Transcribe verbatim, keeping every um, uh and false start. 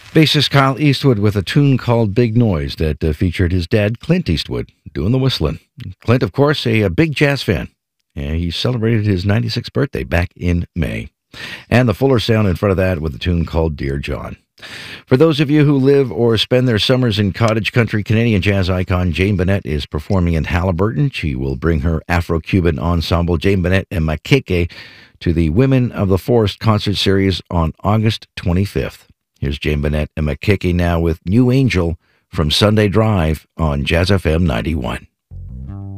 Bassist Kyle Eastwood with a tune called Big Noise that uh, featured his dad, Clint Eastwood, doing the whistling. Clint, of course, a, a big jazz fan. And he celebrated his ninety-sixth birthday back in May. And the Fuller Sound in front of that with a tune called Dear John. For those of you who live or spend their summers in cottage country, Canadian jazz icon Jane Bennett is performing in Halliburton. She will bring her Afro-Cuban ensemble, Jane Bennett and Makeke, to the Women of the Forest concert series on August twenty-fifth. Here's Jane Bennett and Makeke now with New Angel from Sunday Drive on Jazz F M ninety-one.